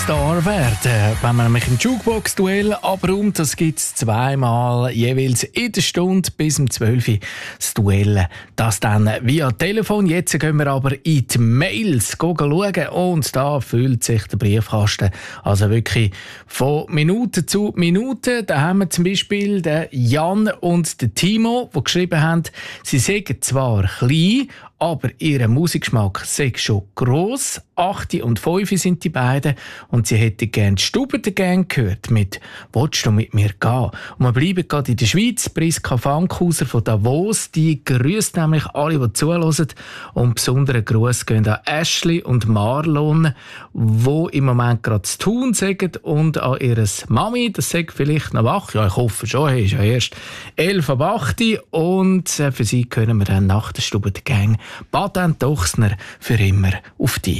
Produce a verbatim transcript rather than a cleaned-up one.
Star werden. Wenn man nämlich im Jukebox-Duell abräumt, das gibt es zweimal jeweils in der Stunde bis um zwölf Uhr das Duell. Das dann via Telefon. Jetzt gehen wir aber in die Mails schauen und da füllt sich der Briefkasten. Also wirklich von Minute zu Minute. Da haben wir zum Beispiel den Jan und den Timo, die geschrieben haben, sie sagen zwar klein, aber ihr Musikgeschmack sei schon gross. acht und fünf sind die beiden und sie hätten gerne die Stubentergang gehört mit «Willst du mit mir gehen?» Und wir bleiben gerade in der Schweiz. Priska Fankhauser von Davos, die grüßt nämlich alle, die zuhören. Und besonderen Gruß gehen an Ashley und Marlon, die im Moment gerade zu tun sagen, und an ihre Mami, das sagt vielleicht noch wach. Ja, ich hoffe schon, er ist ja erst elf ab acht und für sie können wir dann nach der Stubentergang Baden Dochsner für immer auf dich.